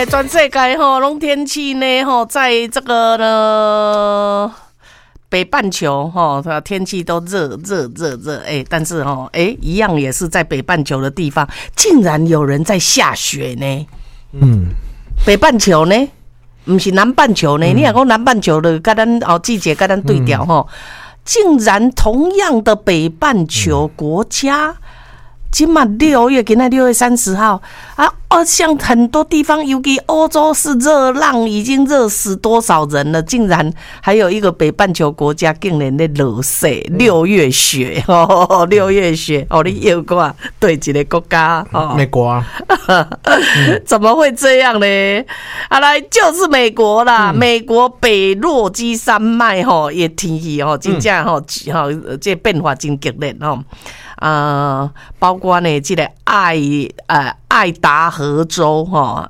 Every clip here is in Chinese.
全世界吼，拢天气呢吼，在这个呢北半球吼，天气都热，但是吼，一样也是在北半球的地方，竟然有人在下雪呢。北半球呢，不是南半球呢。你若讲南半球的，跟咱季节跟咱对调吼，竟然同样的北半球国家。今嘛6月，今天6月30号啊，像很多地方，尤其欧洲是热浪，已经热死多少人了？竟然还有一个北半球国家竟然在落雪，6月雪，6月雪哦，你又过对一个国家美国啊， 怎么会这样呢？来就是美国啦，美国北落基山脉也天气真正这变化真激烈包括呢，这个爱达荷州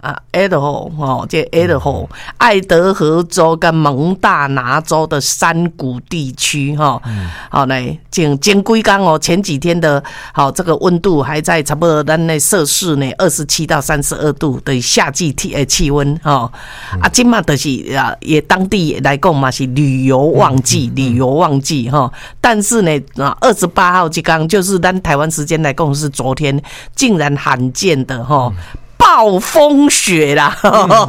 爱德荷州跟蒙大拿州的山谷地区来前几天前几天的这个温度还在差不多咱的摄氏呢27到32度的夏季气温今嘛就是也当地来讲嘛是旅游旺季但是呢28号这天就是咱台湾时间来讲是昨天，竟然罕见的暴风雪啦，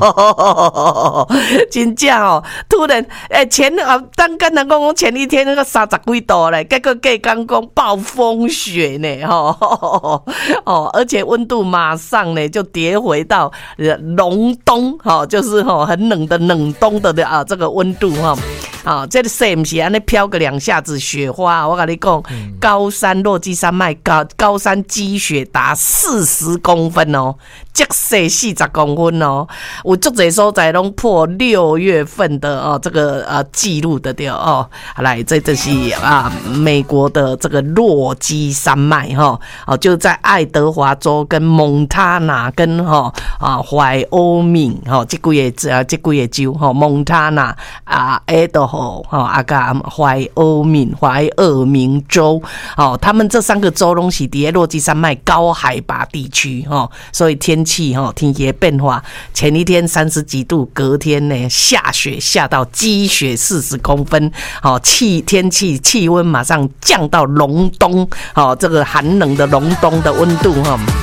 真正突然刚刚讲前一天那个30几度嘞，结果刚暴风雪呢而且温度马上呢就跌回到隆冬就是很冷的冷冬的这个温度这个是不是安尼飘个2下子雪花？我跟你讲，高山落基山脉高山积雪达40公分积雪40公分有很多所在拢破6月份的这个记录的对来，这就是美国的这个落基山脉就在爱德华州跟蒙塔纳跟怀俄明这几个州蒙塔纳爱德华怀俄明州他们这3个州拢是在落基山脉高海拔地区所以天气的变化，前一天30几度，隔天呢下雪下到积雪40公分气温马上降到隆冬这个寒冷的隆冬的温度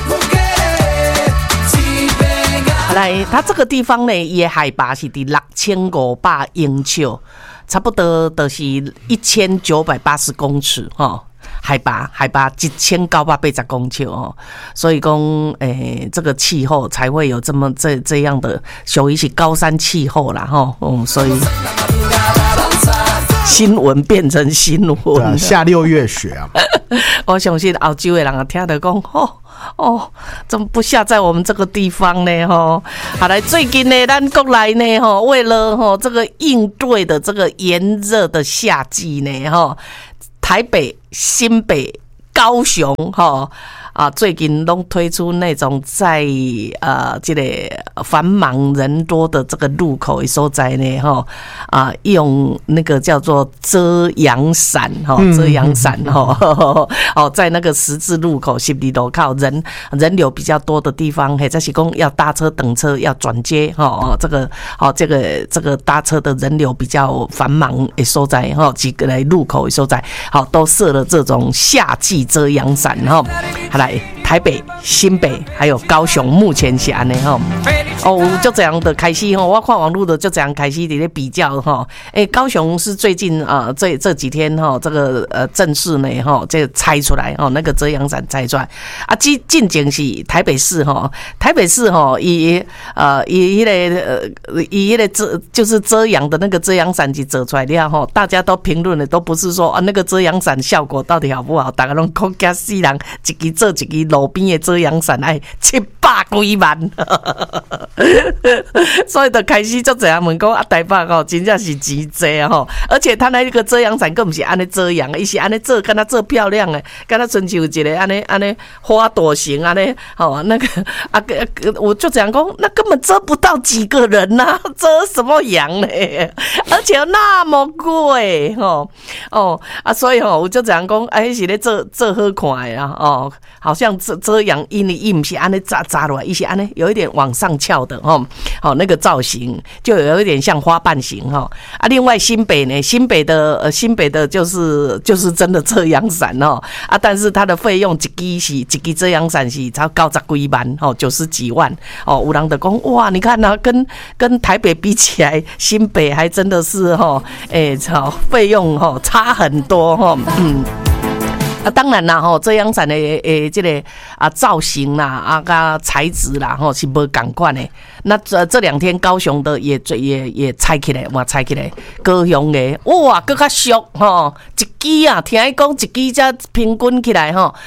来，它这个地方呢也海拔是伫6500英尺，差不多就是1980公尺海拔1980公尺所以讲这个气候才会有这样的属于是高山气候啦所以新闻变成新闻下6月雪啊我相信澳洲的人听得讲怎么不下在我们这个地方呢好来，最近呢咱国内呢为了这个应对的这个炎热的夏季呢台北、新北、高雄最近都推出那种在这个繁忙人多的这个路口的所在呢用那个叫做遮阳伞遮阳伞在那个十字路口12路口人流比较多的地方，或者是讲要搭车等车要转接这个搭车的人流比较繁忙的所在几个路口的所在都设了这种夏季遮阳伞好来，台北、新北还有高雄，目前是安尼就这样的开始我看网络的就这样开始在比较高雄是最近这几天这个正式呢这拆出来那个遮阳伞拆出来进前是台北市以那个就是遮阳的那个遮阳伞去折出来了大家都评论的都不是说那个遮阳伞效果到底好不好，大家都讲加死人一支做一支路边的遮阳伞700几万所以就开始就这样问讲台北真的是钱多而且他那个遮阳伞更不是安尼遮阳，伊是安尼做跟他做漂亮的，跟他春秋一个安尼花朵型安尼那个我就这样讲，那根本遮不到几个人遮什么阳呢？而且那么贵所以我就这样讲是咧做好看的好像遮阳伊不是安尼扎落来，伊是安尼有一点往上翘道的哈。好，那个造型就有一点像花瓣型哈。啊，另外新北呢，新北的就是真的遮阳伞哦。啊，但是它的费用一支遮阳伞是超90几万哦，90几万哦。有人就讲哇，你看啊，跟台北比起来，新北还真的是哈，费用哈差很多哈，啊，当然啦，遮阳伞的这个造型啦，材质啦，是无同款的。那这2天高雄的也拆起来，我拆起来，高雄的哇，更较俗吼，一支啊，听伊讲一支才平均起来吼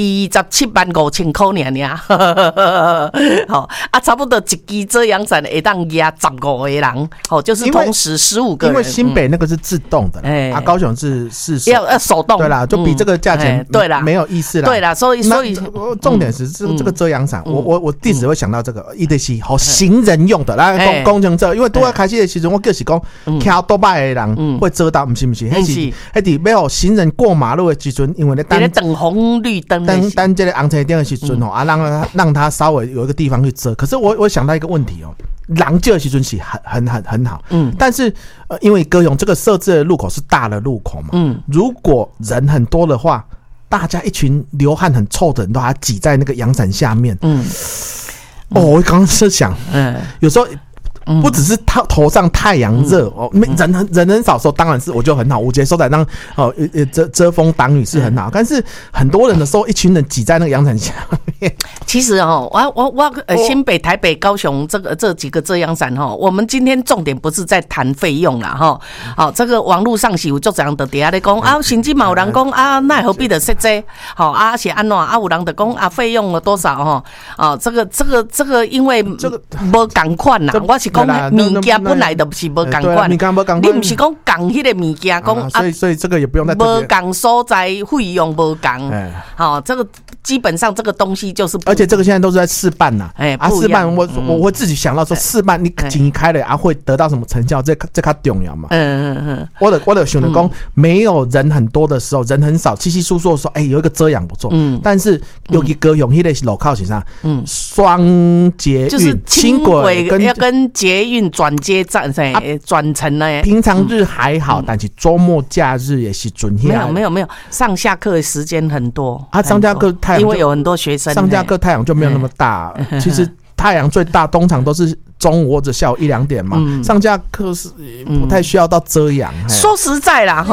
，27.5万尔，好啊，差不多一支遮阳伞会当压15个人，好，就是同时15个人。 因为新北那个是自动的，高雄是要手动， 对啦，就比这个价钱对啦， 没有意思啦， 对啦，所以重点是这个遮阳伞，我第时会想到这个，伊就是好行人用的，来工程车，因为拄要开始的时阵，我就是讲，骑多摆的人会遮到，不是，迄是要有行人过马路的时阵，因为咧等红绿灯， 等这个红绿灯的时阵让他稍微有一个地方去遮。可是我想到一个问题哦，人少的时阵是很好，但是因为高雄这个设置的路口是大的路口嘛，如果人很多的话，大家一群流汗很臭的人都还挤在那个阳伞下面，我刚刚是想，有时候。不只是头上太阳热人很少的时候，当然是我就很好，我觉得收在让遮风挡雨是很好，但是很多人的时候，一群人挤在那个阳伞下面。 其实我新北、台北、高雄这几个遮阳伞我们今天重点不是在谈费用啦好，这个网络上是有足这样的底下咧讲啊，甚至嘛有人讲啊，那何必的设这好啊是安怎啊，有人就讲啊费用了多少这个因为这个无同款啦，我是。物件本来就不是无同款，你不是讲共迄个物件，讲所以这个也不用再无共所在费用无共，好，这个基本上这个东西就是， 而且这个现在都是在试办呐，试办我会自己想到说试办你钱开了会得到什么成效，这较重要嘛。我的想的讲，没有人很多的时候，人很少，稀稀疏疏的时候，有一个遮阳不错，但是尤其高雄迄个路口是啥？双捷运轻轨跟捷运转接站转乘呢， 平常日还好，但是周末假日也是准没有，上下课的时间很多上下课太阳因为有很多学生， 上下课太阳就没有那么大。其实太阳最大通常都是中午或者下午1-2点嘛，上下课是不太需要到遮阳。 说实在啦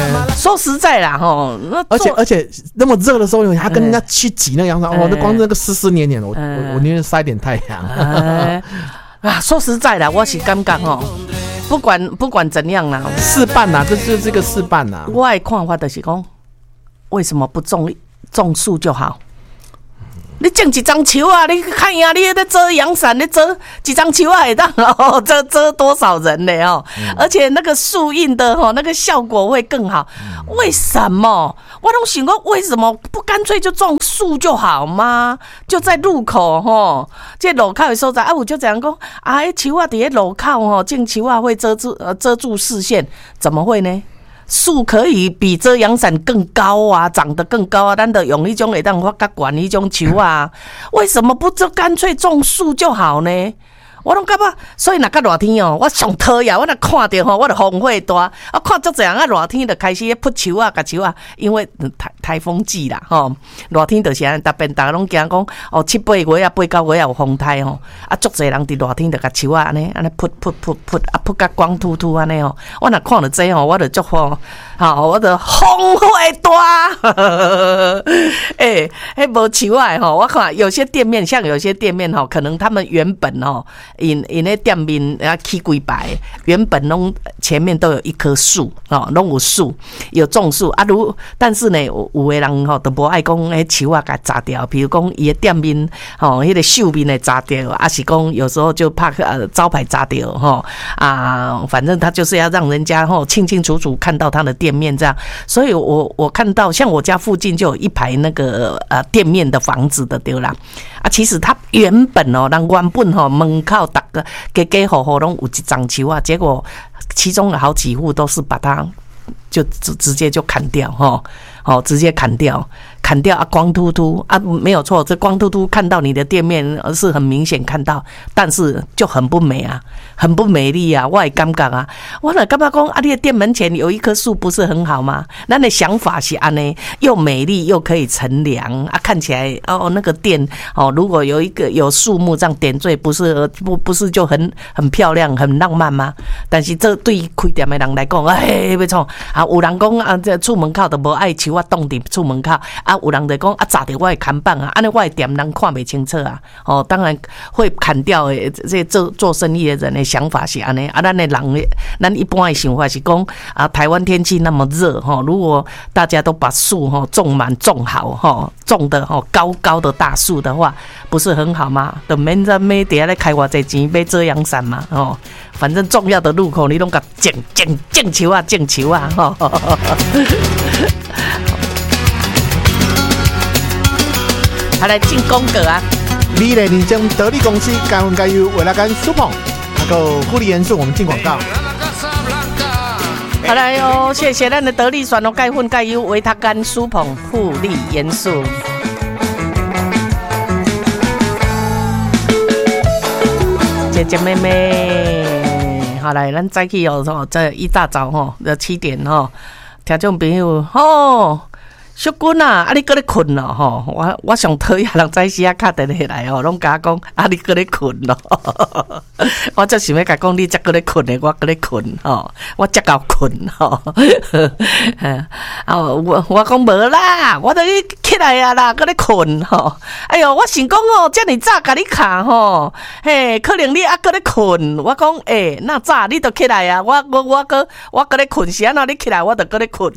而且那么热的时候，还跟人家去挤那阳伞，那光那个湿黏黏，我宁愿晒点太阳。 说实在的，我是感觉不管怎样啦， 试办啦，这就是个试办啦。 我的看法就是讲，为什么不种树就好？你种一张树啊，你看呀，你在遮阳伞，你遮一张树啊，会当遮多少人呢而且那个树荫的那个效果会更好。为什么？我都想过，为什么不干脆就种树就好吗？就在路口这路口的所在我就这样讲树啊，在路口种树啊会遮住视线，怎么会呢？树可以比遮阳伞更高啊，长得更高啊，咱就用一种会当发较悬一种树啊，为什么不就干脆种树就好呢？我拢感觉，所以若较热天我上讨厌，我若看到我就风火大，看足这样热天就开始扑树啊，甲树啊，因为台风季啦热天就是安尼，大家拢惊讲7-8月啊，8、9月有风台足侪人伫热天就甲树啊安尼扑扑甲光秃秃安尼我若看到这我就足我就风火大，迄无树啊我看有些店面，像有些店面可能他们原本因那店面起几排，原本拢前面都有一棵树拢有树，有种树但是呢，有的人都无爱讲迄树啊，甲砸掉。比如讲，伊的店面迄个秀面的砸掉，是讲有时候就怕招牌砸掉反正他就是要让人家清清楚楚看到他的店面这样。所以我看到像我家附近就有一排那个店面的房子的对啦其实他原本人原本门口大个家户户拢有一张树啊，结果其中有好几户都是把它就直接就砍掉直接砍掉。 砍掉啊，光秃秃啊，没有错，这光秃秃看到你的店面是很明显看到，但是就很不美啊，很不美丽啊，我也感觉啊，我就感觉讲啊，你的店门前有一棵树不是很好吗？咱的想法是安尼，又美丽又可以乘凉啊，看起来哦，那个店哦，如果有树木这样点缀，不是就很漂亮很浪漫吗？但是这对于开店的人来讲，要创啊，有人讲啊，这厝门口都无爱树啊，挡伫厝门口啊，有人就讲啊，砸着我的看板啊，安尼我的店人看不清楚啊。哦，当然会砍掉的这做生意的人的想法是安尼啊，咱的人，咱一般的想法是讲啊，台湾天气那么热哈，如果大家都把树哈种满种好哈，种的哈高高的大树的话，不是很好吗？就免在每底下来开偌济钱买遮阳伞嘛哦，反正重要的路口你拢甲种树啊种树啊吼。还来进功格啊！ 米雷尼将得力公司甘温甘油维拉甘舒捧，还有护理元素，我们进广告。 好来哦，谢谢咱的得力选哦，钙粉钙油维他甘舒捧护理元素。姐姐妹妹，好来，咱早起哦，这一大早吼，7点吼，听众朋友吼。淑君啊，啊你搁咧困咯吼？我上讨厌人早时啊敲电话来吼，拢甲我讲啊你搁咧困咯。我则想要甲讲你则搁咧困的，我搁咧困吼，我则够困吼。我讲无啦，我都起来啊啦，搁咧困吼。哎哟，我想讲哦，遮尔早甲你敲吼，嘿，可能你啊搁咧困。我讲那早你都起来啊，我搁咧困是安怎？你起来我都搁咧困。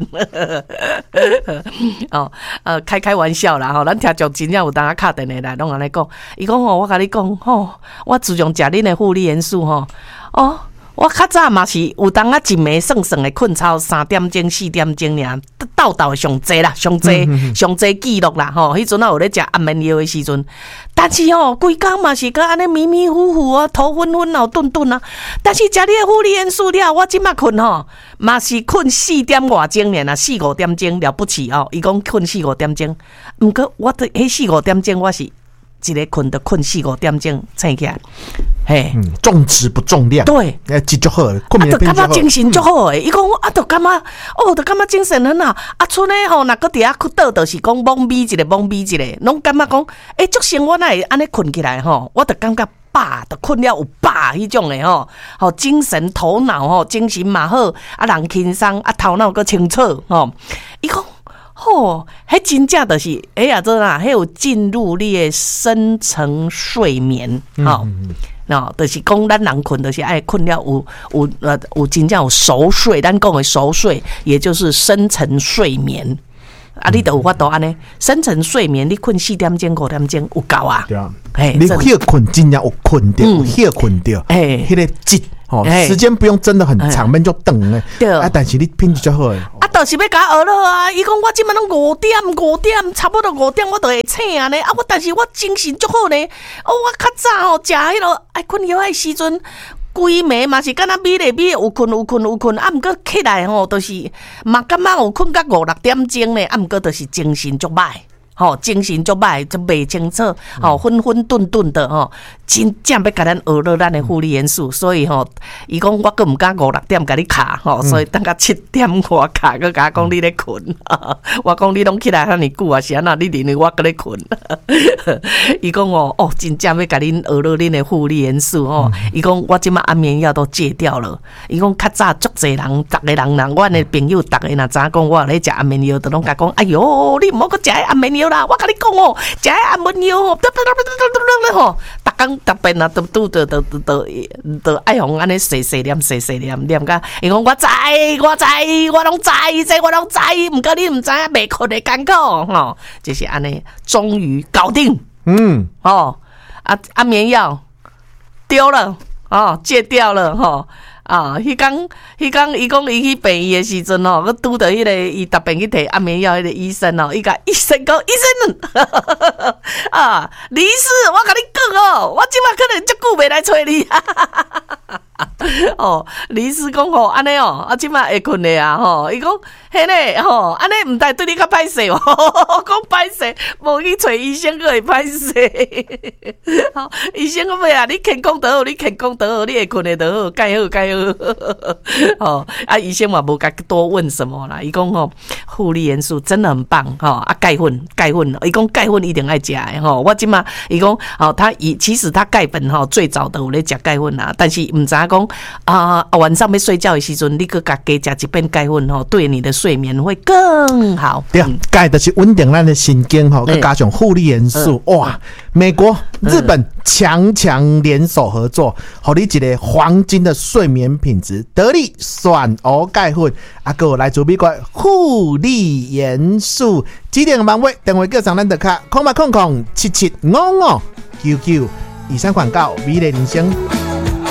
哦，开玩笑啦吼，咱听众真正有当敲电话来，拢安尼讲。伊讲吼，我甲你讲吼，我自从食恁的护理元素吼，哦，我较早嘛是有当一暝算的困超3点钟、4点钟尔，斗上济啦，上济记录啦吼。迄阵啊有咧食安眠药的时阵，但是吼规工嘛是个安尼迷迷糊糊啊，头昏昏啊，顿顿啊。但是食你的护理元素了，我即马困吼。嘛是困4点外钟尔啊，4、5点钟了不起哦。伊讲困4、5点钟，毋过我的迄4、5点钟，我是一个困4、5点钟醒起来，嘿， 重质不重量， 对， 记就好，困眠变就好， 感觉精神就好诶。伊讲我就感觉哦，就感觉精神很好。啊，剩诶吼，若个伫遐倒，就是讲懵逼一个，拢感觉讲，足生活哪会安尼困起来吼，我就感觉。就困了有饱迄种诶吼，精神头脑吼，精神嘛好，啊人轻松，啊头脑阁清楚吼。伊讲吼，迄真正就是真啊，迄有进入你诶深层睡眠吼。就是讲咱人困，就是爱困了有真正有熟睡，咱讲的熟睡，也就是深层睡眠。啊，你都有法度安尼，深层睡眠，你困4点钟、5点钟有够啊？ 对啊，你休困真正有困到，有休困到，迄个质哦，时间不用真的很长，免就长诶。对啊，但是你品质就好诶。啊， 就是要甲学了啊！伊讲我即满拢5点，差不多5点我就会醒啊呢。啊，但是我精神足好呢。哦，我较早哦，食迄落爱困药诶时阵。规暝嘛是敢若美丽有困，啊，毋过起来吼，就是嘛感觉有困到5、6点钟呢，啊，毋过就是精神足歹。精神足歹，就袂清楚，昏昏顿顿的真正要甲咱学了咱的护理元素，所以伊讲我阁毋敢5、6点甲你敲所以等到7点外敲，阁甲我讲你咧困，我讲你拢起来遐尼久啊，是安那你认为我阁咧困？伊讲真正要甲恁学了恁的护理元素伊讲我即马安眠药都戒掉了，伊讲较早足侪人，逐个人阮的朋友逐个若知影讲我咧食安眠药，都拢甲讲，哎哟，你毋好阁食安眠药。我跟你讲食安眠药逐工逐遍啊，都爱互安尼细念念甲。伊讲我知，我拢知，我拢知，毋过你毋知影未困的艰苦就是安尼，终于搞定。安眠药丢了戒掉了迄工伊讲伊去病院的时阵佮拄着迄个伊逐遍去摕安眠药迄个医生伊甲医生讲，医生李医师，我甲你讲我即马可能足久袂来找你。 哦，李医师讲吼，安尼哦，即摆会困的啊吼，伊讲迄个吼，安尼毋但对你较歹势哦，讲歹势，无去找医生佫会歹势。好，医生讲咩啊？你健康就好，你健康就好，你会困的就好，盖好盖好。哦，啊，医生嘛无甲多问什么啦，伊讲吼，护理元素真的很棒吼，啊，钙粉，伊讲钙粉一定爱食的吼。我即马伊讲，哦，其实他钙粉吼最早都有咧食钙粉啊，但是毋知讲晚上要睡觉的时阵，你佮加食一片钙粉吼，对你的睡眠会更好。 对，钙就是稳定咱的神经吼，佮加上护理元素。哇，美国、日本强联手合作，互你一个黄金的睡眠品质，得力选欧钙粉，啊，佮来自美国护理元素。指定网位电话叫上咱的卡，0800775599。以上广告，美丽人生。